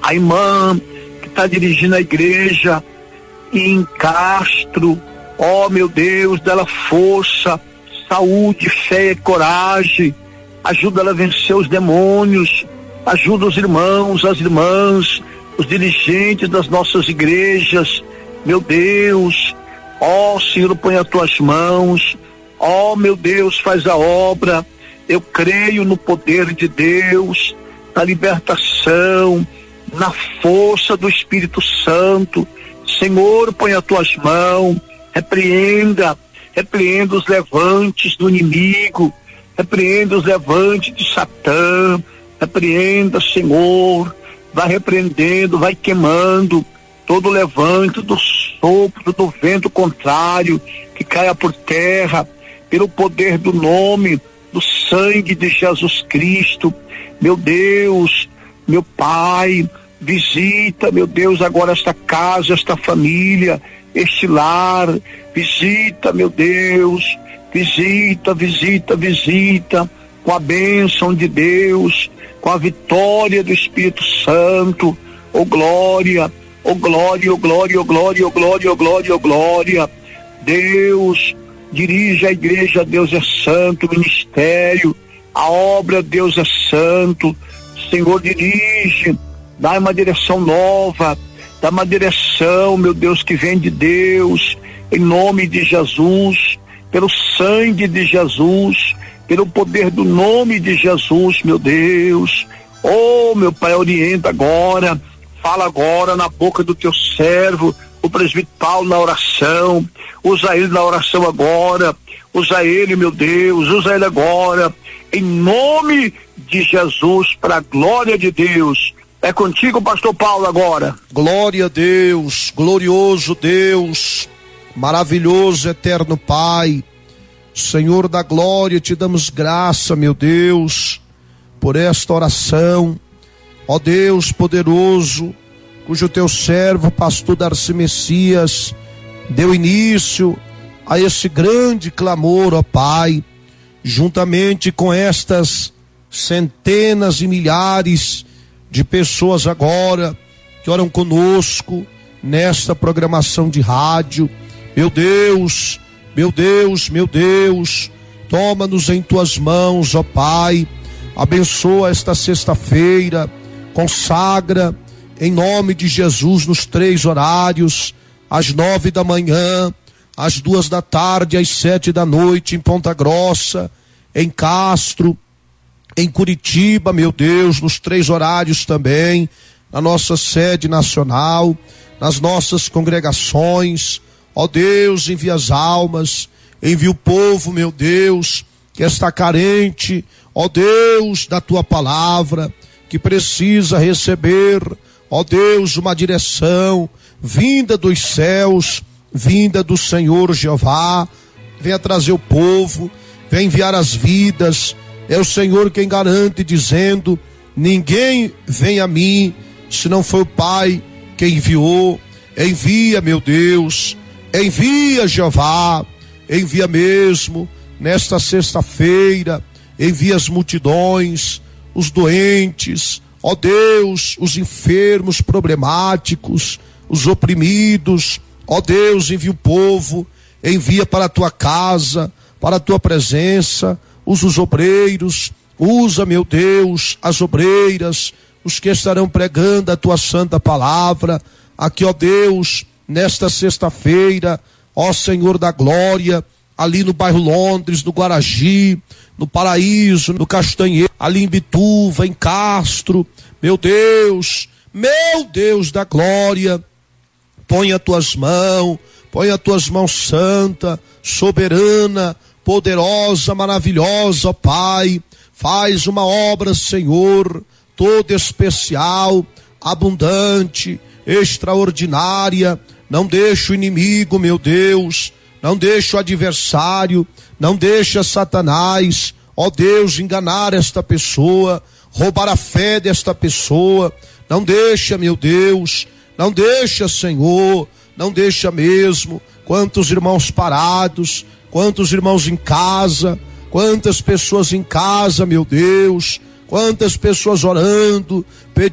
a irmã que está dirigindo a igreja em Castro. Ó, meu Deus, dela força, saúde, fé e coragem. Ajuda ela a vencer os demônios. Ajuda os irmãos, as irmãs, os dirigentes das nossas igrejas. Meu Deus, ó Senhor, põe as tuas mãos. Ó, meu Deus, faz a obra. Eu creio no poder de Deus, na libertação, na força do Espírito Santo. Senhor, põe as tuas mãos, repreenda os levantes do inimigo, repreenda os levantes de Satã, repreenda, Senhor, vai repreendendo, vai queimando todo levante do sopro, do vento contrário, que caia por terra, pelo poder do nome, do sangue de Jesus Cristo. Meu Deus, meu Pai, visita, meu Deus, agora esta casa, esta família, este lar. Visita, meu Deus, visita com a bênção de Deus, com a vitória do Espírito Santo. Oh glória, oh glória, oh glória, oh glória, oh glória, oh glória, oh glória. Deus, dirige a igreja, Deus é santo, o ministério, a obra, Deus é santo. Senhor, dirige, dá uma direção nova, dá uma direção, meu Deus, que vem de Deus, em nome de Jesus, pelo sangue de Jesus, pelo poder do nome de Jesus, meu Deus. Oh, meu Pai, orienta agora, fala agora na boca do teu servo, o presbítero Paulo, na oração. Usa ele na oração agora, usa ele, meu Deus, usa ele agora, em nome de Jesus, para a glória de Deus. É contigo, pastor Paulo, agora. Glória a Deus, glorioso Deus, maravilhoso, eterno Pai, Senhor da glória, te damos graça, meu Deus, por esta oração, ó Deus poderoso, cujo teu servo, pastor Darcy Messias, deu início a esse grande clamor, ó Pai, juntamente com estas centenas e milhares de pessoas agora que oram conosco nesta programação de rádio. Meu Deus, meu Deus, meu Deus, toma-nos em tuas mãos, ó Pai, abençoa esta sexta-feira, consagra em nome de Jesus nos 3 horários, às 9 da manhã, às 2 da tarde, às 7 da noite, em Ponta Grossa, em Castro, em Curitiba, meu Deus, nos 3 horários também, na nossa sede nacional, nas nossas congregações. Ó Deus, envia as almas, envia o povo, meu Deus, que está carente, ó Deus, da tua palavra, que precisa receber, ó Deus, uma direção vinda dos céus, vinda do Senhor Jeová. Venha trazer o povo, venha enviar as vidas. É o Senhor quem garante, dizendo: ninguém vem a mim se não foi o Pai que enviou. Envia, meu Deus, envia, Jeová, envia mesmo nesta sexta-feira, envia as multidões, os doentes, ó Deus, os enfermos problemáticos, os oprimidos. Ó Deus, envia o povo, envia para a tua casa, para a tua presença. Usa os obreiros, usa, meu Deus, as obreiras, os que estarão pregando a tua santa palavra, aqui, ó Deus, nesta sexta-feira, ó Senhor da glória, ali no bairro Londres, no Guaragi, no Paraíso, no Castanheiro, ali em Bituva, em Castro. Meu Deus da glória, põe as tuas mãos santa, soberana, poderosa, maravilhosa, ó Pai. Faz uma obra, Senhor, toda especial, abundante, extraordinária. Não deixa o inimigo, meu Deus, não deixa o adversário, não deixa Satanás, ó Deus, enganar esta pessoa, roubar a fé desta pessoa. Não deixa, meu Deus, não deixa, Senhor, não deixa mesmo. Quantos irmãos parados, quantos irmãos em casa, quantas pessoas em casa, meu Deus, quantas pessoas orando,